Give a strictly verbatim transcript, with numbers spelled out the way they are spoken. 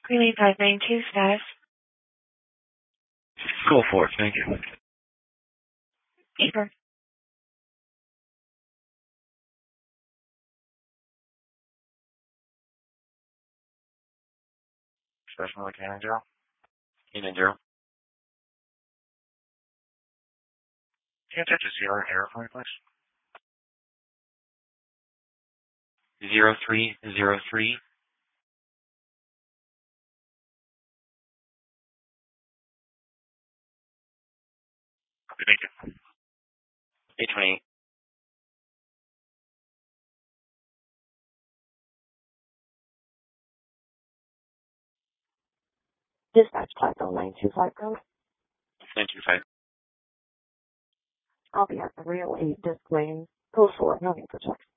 Relay five nine two status. Go for it, thank you. Paper. Special like Cannon Zero? Cannon Zero? Can you touch a zero error for me, please? Zero three zero three. Okay, thank you. eight twenty-eight. Dispatch Plateau nine two five code. Thank you, five. I'll be at the Real eight Disc Lane. Code four, nothing for check.